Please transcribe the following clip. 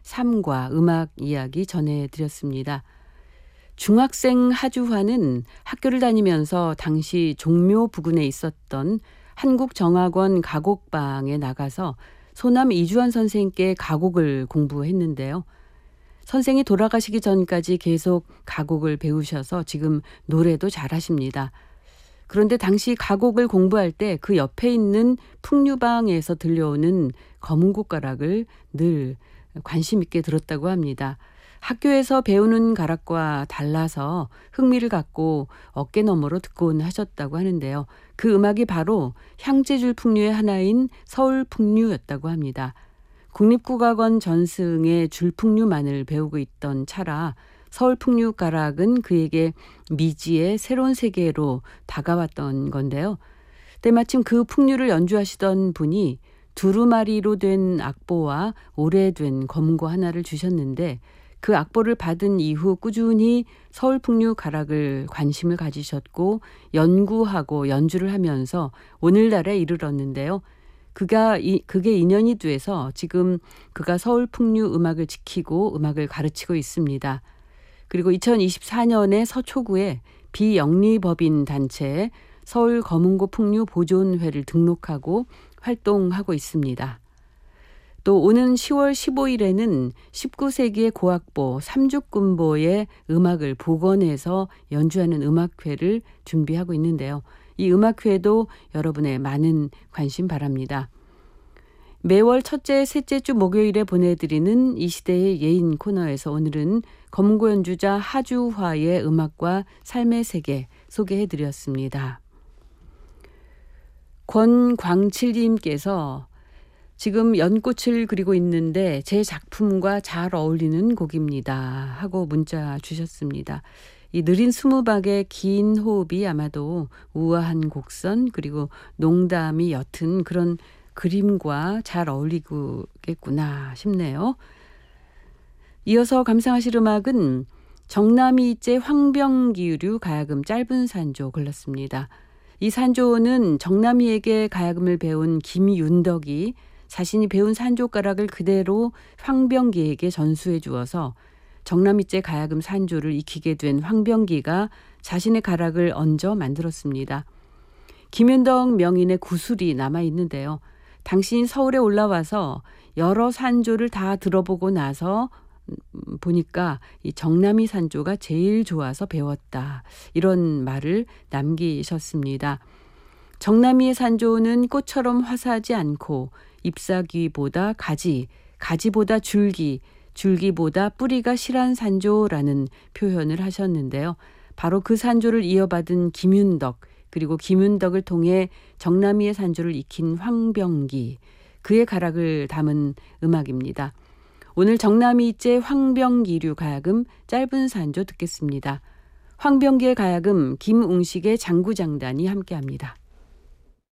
삶과 음악 이야기 전해드렸습니다. 중학생 하주화는 학교를 다니면서 당시 종묘 부근에 있었던 한국정학원 가곡방에 나가서 소남 이주환 선생께 가곡을 공부했는데요. 선생이 돌아가시기 전까지 계속 가곡을 배우셔서 지금 노래도 잘하십니다. 그런데 당시 가곡을 공부할 때 그 옆에 있는 풍류방에서 들려오는 검은고가락을 늘 관심 있게 들었다고 합니다. 학교에서 배우는 가락과 달라서 흥미를 갖고 어깨너머로 듣곤 하셨다고 하는데요. 그 음악이 바로 향재줄 풍류의 하나인 서울풍류였다고 합니다. 국립국악원 전승의 줄풍류만을 배우고 있던 차라 서울풍류 가락은 그에게 미지의 새로운 세계로 다가왔던 건데요. 때마침 그 풍류를 연주하시던 분이 두루마리로 된 악보와 오래된 검은고 하나를 주셨는데 그 악보를 받은 이후 꾸준히 서울풍류 가락을 관심을 가지셨고 연구하고 연주를 하면서 오늘날에 이르렀는데요. 그게 인연이 돼서 지금 그가 서울풍류 음악을 지키고 음악을 가르치고 있습니다. 그리고 2024년에 서초구에 비영리법인 단체에 서울 검은고 풍류 보존회를 등록하고 활동하고 있습니다. 또 오는 10월 15일에는 19세기의 고악보 삼죽군보의 음악을 복원해서 연주하는 음악회를 준비하고 있는데요. 이 음악회도 여러분의 많은 관심 바랍니다. 매월 첫째, 셋째 주 목요일에 보내드리는 이 시대의 예인 코너에서 오늘은 검은고 연주자 하주화의 음악과 삶의 세계 소개해드렸습니다. 권광칠님께서 지금 연꽃을 그리고 있는데 제 작품과 잘 어울리는 곡입니다 하고 문자 주셨습니다. 이 느린 스무박의 긴 호흡이 아마도 우아한 곡선 그리고 농담이 옅은 그런 그림과 잘 어울리겠구나 싶네요. 이어서 감상하실 음악은 정남이째 황병기류 가야금 짧은 산조 골랐습니다. 이 산조는 정남이에게 가야금을 배운 김윤덕이 자신이 배운 산조가락을 그대로 황병기에게 전수해 주어서 정남이째 가야금 산조를 익히게 된 황병기가 자신의 가락을 얹어 만들었습니다. 김윤덕 명인의 구술이 남아있는데요. 당신 서울에 올라와서 여러 산조를 다 들어보고 나서 보니까 이 정남이 산조가 제일 좋아서 배웠다. 이런 말을 남기셨습니다. 정남이의 산조는 꽃처럼 화사하지 않고 잎사귀보다 가지, 가지보다 줄기, 줄기보다 뿌리가 실한 산조라는 표현을 하셨는데요. 바로 그 산조를 이어받은 김윤덕, 그리고 김윤덕을 통해 정남이의 산조를 익힌 황병기, 그의 가락을 담은 음악입니다. 오늘 정남이째 황병기류 가야금 짧은 산조 듣겠습니다. 황병기의 가야금 김웅식의 장구장단이 함께합니다.